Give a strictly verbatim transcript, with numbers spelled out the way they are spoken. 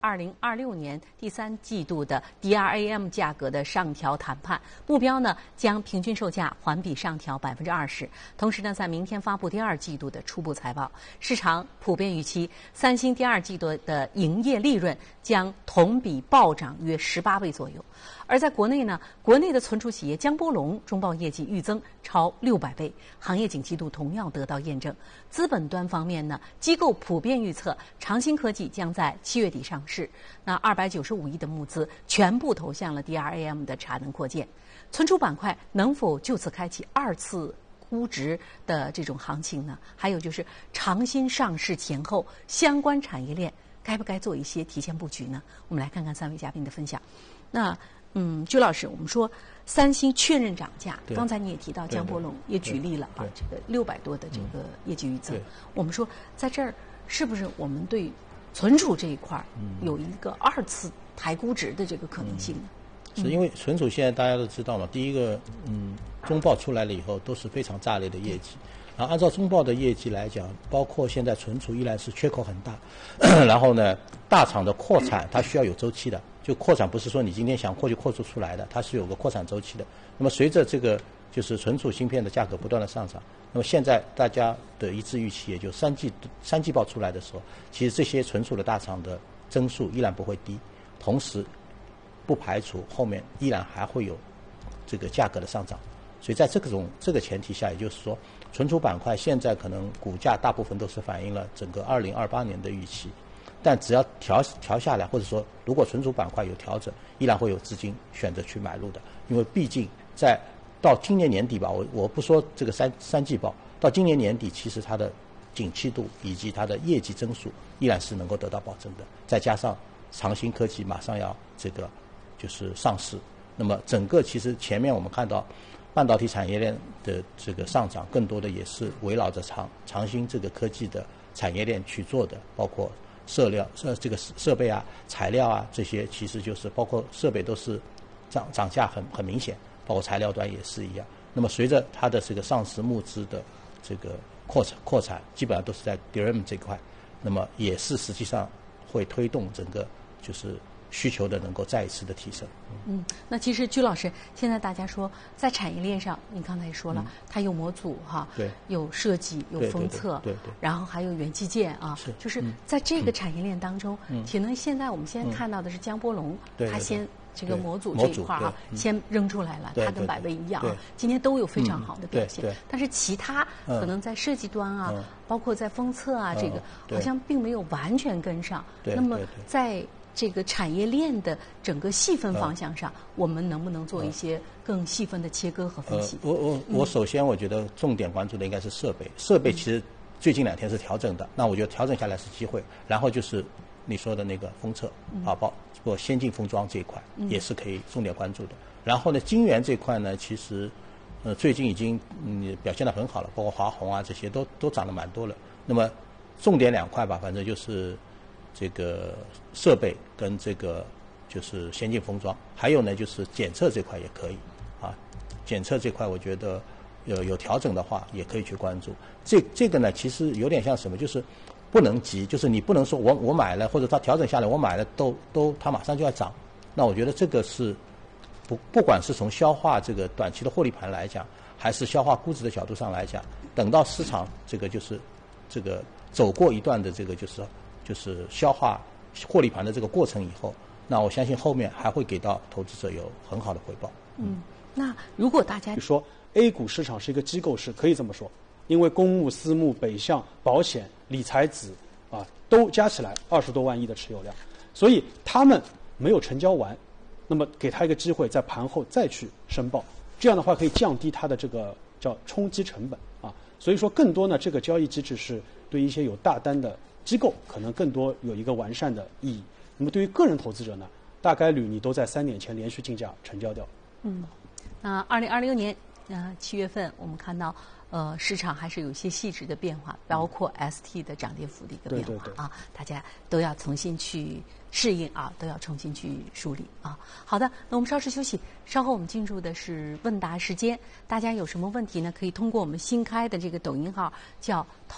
二零二六年第三季度的 D R A M 价格的上调谈判目标呢，将平均售价环比上调百分之二十。同时呢，在明天发布第二季度的初步财报，市场普遍预期三星第二季度的营业利润将同比暴涨约十八倍左右。而在国内呢，国内的存储企业江波龙中报业绩预增超六百倍，行业景气度同样得到验证。资本端方面呢，机构普遍预测长兴科技将在七月底上市，那二百九十五亿的募资全部投向了 D R A M 的产能扩建。存储板块能否就此开启二次估值的这种行情呢？还有就是长兴上市前后相关产业链该不该做一些提前布局呢？我们来看看三位嘉宾的分享。那嗯，鞠老师，我们说三星确认涨价，刚才你也提到江波龙也举例了啊，这个六百多的这个业绩预增。我们说在这儿是不是我们对存储这一块有一个二次抬估值的这个可能性呢？ 是因为存储现在大家都知道嘛，第一个，嗯，中报出来了以后都是非常炸裂的业绩。然后按照中报的业绩来讲，包括现在存储依然是缺口很大，然后呢，大厂的扩产它需要有周期的，就扩产不是说你今天想扩就扩出出来的，它是有个扩产周期的。那么随着这个就是存储芯片的价格不断的上涨，那么现在大家的一致预期，也就三季三季报出来的时候，其实这些存储的大厂的增速依然不会低，同时不排除后面依然还会有这个价格的上涨。所以在这种这个前提下，也就是说，存储板块现在可能股价大部分都是反映了整个二零二八年的预期，但只要调调下来，或者说如果存储板块有调整，依然会有资金选择去买入的，因为毕竟在到今年年底吧，我我不说这个三三季报，到今年年底，其实它的景气度以及它的业绩增速依然是能够得到保证的，再加上长兴科技马上要这个就是上市，那么整个其实前面我们看到半导体产业链的这个上涨，更多的也是围绕着长长兴这个科技的产业链去做的，包括设料、呃这个设备啊、材料啊这些，其实就是包括设备都是涨涨价很很明显，包括材料端也是一样。那么随着它的这个上市募资的这个扩产扩产，基本上都是在 D R A M 这块，那么也是实际上会推动整个就是需求的能够再一次的提升。 嗯，那其实鞠老师，现在大家说在产业链上，你刚才也说了，嗯、它有模组哈， 对， 有设计，有封测， 对 对, 对, 对, 对， 然后还有元器件啊， 是， 就是在这个产业链当中，嗯、可能现在我们现在看到的是江波龙， 嗯、 它先这个模组这一块啊，先扔出来了，它跟百威一样啊，今天都有非常好的表现。 对， 但是其他可能在设计端啊， 嗯、 包括在封测啊，这个好像并没有完全跟上。 对， 那么在这个产业链的整个细分方向上，嗯、我们能不能做一些更细分的切割和分析？ 呃、我我我首先我觉得重点关注的应该是设备，设备其实最近两天是调整的，那我觉得调整下来是机会。然后就是你说的那个封测啊，包括先进封装这一块也是可以重点关注的。然后呢，晶圆这块呢，其实呃最近已经嗯表现得很好了，包括华虹啊这些都都涨得蛮多了。那么重点两块吧，反正就是这个设备跟这个就是先进封装，还有呢就是检测这块也可以啊。检测这块我觉得有有调整的话也可以去关注。这这个呢其实有点像什么，就是不能急，就是你不能说我我买了或者它调整下来我买了都都它马上就要涨。那我觉得这个是不不管是从消化这个短期的获利盘来讲，还是消化估值的角度上来讲，等到市场这个就是这个走过一段的这个就是就是消化获利盘的这个过程以后，那我相信后面还会给到投资者有很好的回报。 嗯，那如果大家说 A 股市场是一个机构市，可以这么说，因为公募、私募、北向、保险、理财子啊，都加起来二十多万亿的持有量，所以他们没有成交完，那么给他一个机会，在盘后再去申报，这样的话可以降低他的这个叫冲击成本啊。所以说，更多呢，这个交易机制是对一些有大单的机构可能更多有一个完善的意义。那么对于个人投资者呢，大概率你都在三年前连续竞价成交掉。 嗯，那二零二六年呃七月份，我们看到呃市场还是有一些细致的变化，包括 S T 的涨跌幅的一个变化、 对对对啊，大家都要重新去适应啊，都要重新去梳理啊。好的，那我们稍事休息，稍后我们进入的是问答时间，大家有什么问题呢？可以通过我们新开的这个抖音号叫。